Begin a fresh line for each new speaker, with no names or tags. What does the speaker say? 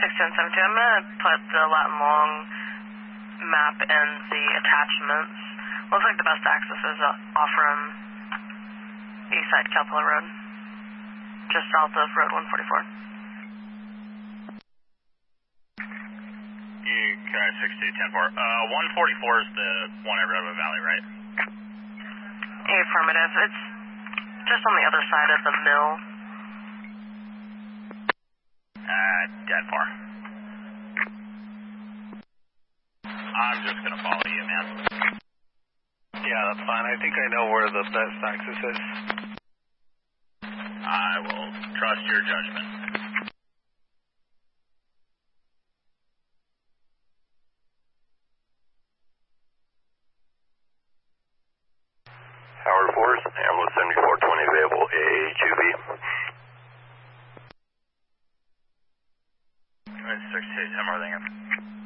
1072. I'm going to put the Latin Long map in the attachments. Looks like the best access is off from Eastside Capella Road, just south of Road 144.
Okay, 6210-4. 144 is the one at Redwood Valley, right?
Affirmative. It's just on the other side of the mill.
Dead far. I'm just going to follow you, man.
Yeah, that's fine. I think I know where the best access is.
I will trust your judgment.
Howard Force, ambulance 7420 available, AHUV.
6210 more than